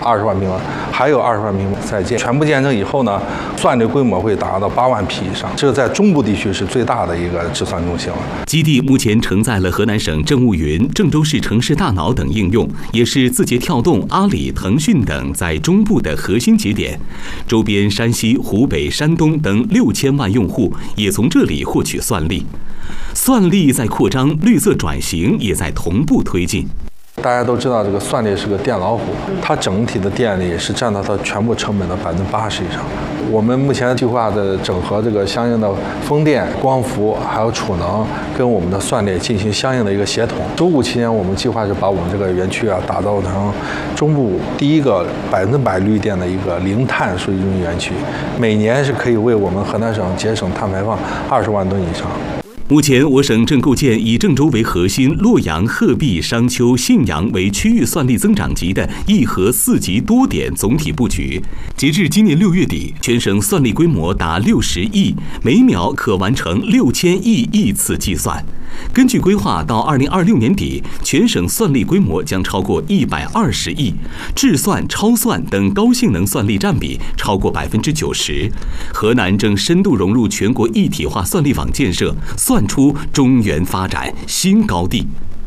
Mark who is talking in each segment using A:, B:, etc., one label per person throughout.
A: 20万平方，还有20万平方在建。全部建成以后呢，算力规模会达到8万匹以上，这个在中部地区是最大的一个制算中心了。
B: 基地目前承载了河南省政务云、郑州市城市大脑等应用，也是字节跳动、阿里、腾讯等在中部的核心节点。周边山西、湖北、山东等6000万用户也从这里获取算力。算力在扩张，绿色转型也在同步推进。
A: 大家都知道，这个算力是个电老虎，它整体的电力是占到它全部成本的80%以上。我们目前计划的整合这个相应的风电、光伏还有储能，跟我们的算力进行相应的一个协同。15期间，我们计划是把我们这个园区打造成中部第一个100%绿电的一个零碳数据中心园区，每年是可以为我们河南省节省碳排放20万吨以上。
B: 目前，我省正构建以郑州为核心、洛阳、鹤壁、商丘、信阳为区域算力增长极的1核4级多点总体布局。截至今年6月底，全省算力规模达60亿，每秒可完成6000亿次计算。根据规划，到2026年底，全省算力规模将超过120亿，智算、超算等高性能算力占比超过90%。河南正深度融入全国一体化算力网建设，算出中原发展新高地。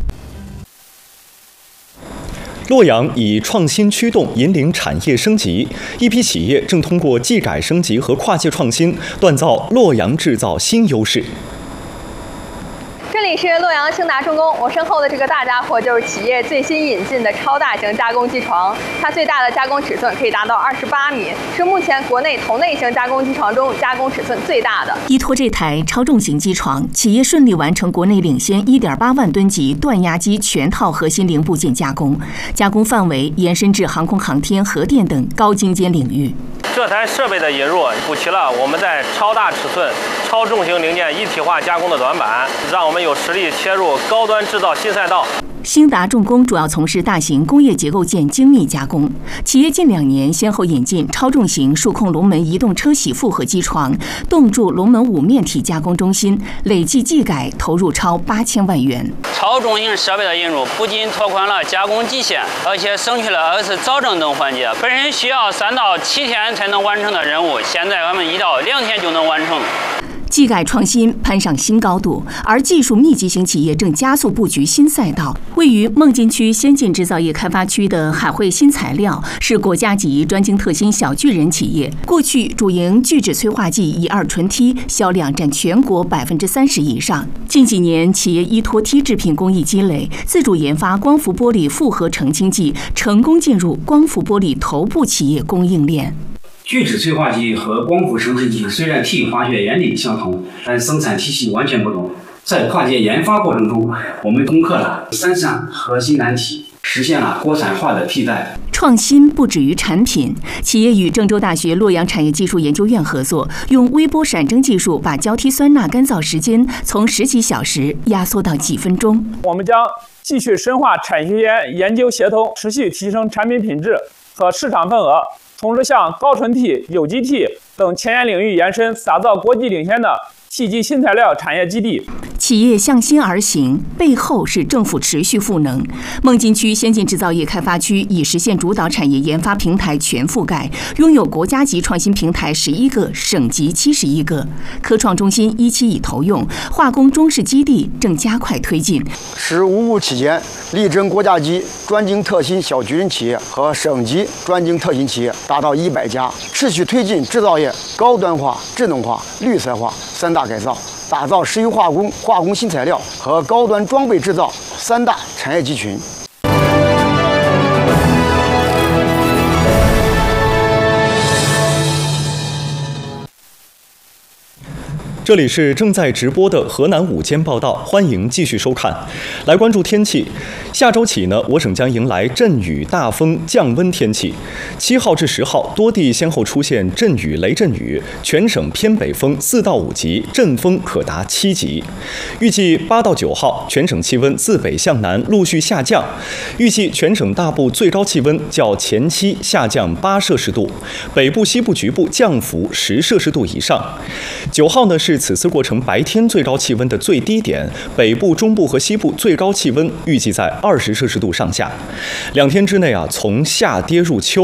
C: 洛阳以创新驱动引领产业升级，一批企业正通过技改升级和跨界创新，锻造洛阳制造新优势。
D: 这里是洛阳兴达重工，我身后的这个大家伙就是企业最新引进的超大型加工机床，它最大的加工尺寸可以达到28米，是目前国内同类型加工机床中加工尺寸最大的。
E: 依托这台超重型机床，企业顺利完成国内领先1.8万吨级锻压机全套核心零部件加工，加工范围延伸至航空航天、核电等高精尖领域。
F: 这台设备的引入，补齐了我们在超大尺寸、超重型零件一体化加工的短板，让我们有实力切入高端制造新赛道。
E: 兴达重工主要从事大型工业结构件精密加工，企业近2年先后引进超重型数控龙门移动车铣复合机床、冻铸龙门五面体加工中心，累计技改投入超8000万元。
G: 超重型设备的引入不仅拓宽了加工极限，而且省去了2次造证等环节。本身需要3到7天才能完成的任务，现在我们1到2天就能完成。
E: 技改创新攀上新高度，而技术密集型企业正加速布局新赛道。位于孟津区先进制造业开发区的海汇新材料是国家级专精特新小巨人企业，过去主营聚酯催化剂乙二醇锑，销量占全国30%以上。近几年，企业依托锑制品工艺积累，自主研发光伏玻璃复合澄清剂，成功进入光伏玻璃头部企业供应链。
H: 聚酯催化剂和光伏澄清剂虽然体化学原理相同，但生产体系完全不同。在跨界研发过程中，我们攻克了3项核心难题，实现了国产化的替代。
E: 创新不止于产品，企业与郑州大学洛阳产业技术研究院合作，用微波闪蒸技术把胶坯酸钠干燥时间从10几小时压缩到几分钟。
I: 我们将继续深化产学研研究协同，持续提升产品品质和市场份额。同时向高纯锑、有机锑等前沿领域延伸，打造国际领先的体积新材料产业基地。
E: 企业向心而行，背后是政府持续赋能。孟津区先进制造业开发区已实现主导产业研发平台全覆盖，拥有国家级创新平台11个，省级71个。科创中心1期已投用，化工中试基地正加快推进。
J: “15五”期间，力争国家级专精特新小巨人企业和省级专精特新企业达到100家，持续推进制造业高端化、智能化、绿色化3大改造，打造石油化工、化工新材料和高端装备制造3大产业集群。
C: 这里是正在直播的河南午间报道，欢迎继续收看。来关注天气，下周起呢，我省将迎来阵雨、大风、降温天气。7号至10号，多地先后出现阵雨、雷阵雨，全省偏北风4到5级，阵风可达7级。预计8到9号，全省气温自北向南陆续下降，预计全省大部最高气温较前期下降8摄氏度，北部、西部局部降幅10摄氏度以上。9号呢是此次过程白天最高气温的最低点，北部、中部和西部最高气温预计在20摄氏度上下。2天之内从夏跌入秋。